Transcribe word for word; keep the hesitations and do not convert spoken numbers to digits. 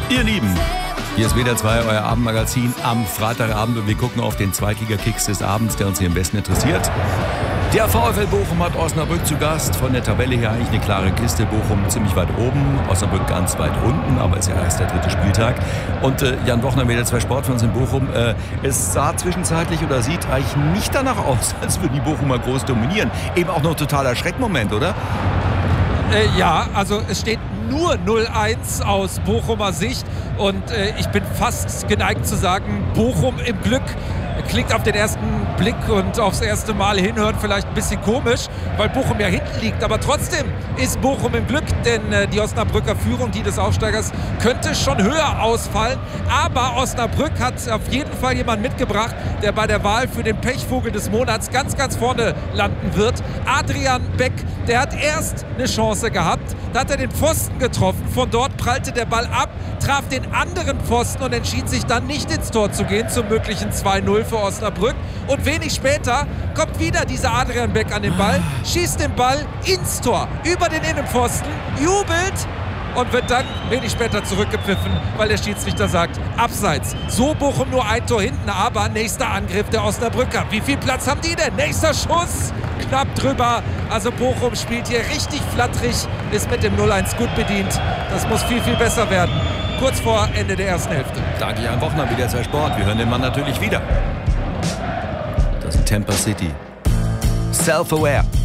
Ihr Lieben, hier ist W D R zwei, euer Abendmagazin am Freitagabend und wir gucken auf den Zweitliga-Kicks des Abends, der uns hier am besten interessiert. Der VfL Bochum hat Osnabrück zu Gast. Von der Tabelle her eigentlich eine klare Kiste. Bochum ziemlich weit oben, Osnabrück ganz weit unten, aber ist ja erst der dritte Spieltag. Und äh, Jan Wochner, W D R zwei Sport für uns in Bochum. Äh, es sah zwischenzeitlich oder sieht eigentlich nicht danach aus, als würden die Bochumer groß dominieren. Eben auch noch ein totaler Schreckmoment, oder? Äh, ja, also es steht nur null eins aus Bochumer Sicht und äh, ich bin fast geneigt zu sagen, Bochum im Glück. Klingt auf den ersten Blick und aufs erste Mal hinhören vielleicht ein bisschen komisch, weil Bochum ja hinten liegt. Aber trotzdem ist Bochum im Glück, denn äh, die Osnabrücker Führung, die des Aufsteigers, könnte schon höher ausfallen. Aber Osnabrück hat auf jeden Fall jemanden mitgebracht, der bei der Wahl für den Pechvogel des Monats ganz, ganz vorne landen wird. Adrian Beck, der hat erst eine Chance gehabt. Da hat er den Pfosten getroffen. Von dort prallte der Ball ab, traf den anderen Pfosten und entschied sich dann nicht ins Tor zu gehen zum möglichen zwei null für Osnabrück. Und wenig später kommt wieder dieser Adrian Beck an den Ball, schießt den Ball ins Tor, über den Innenpfosten, jubelt und wird dann wenig später zurückgepfiffen, weil der Schiedsrichter sagt, abseits. So Bochum nur ein Tor hinten, aber nächster Angriff der Osnabrücker. Wie viel Platz haben die denn? Nächster Schuss, knapp drüber. Also Bochum spielt hier richtig flatterig, ist mit dem null eins gut bedient. Das muss viel, viel besser werden. Kurz vor Ende der ersten Hälfte. Danke Jan Wochner, W D R zwei Sport. Wir hören den Mann natürlich wieder. Das ist Tampa City. Self-aware.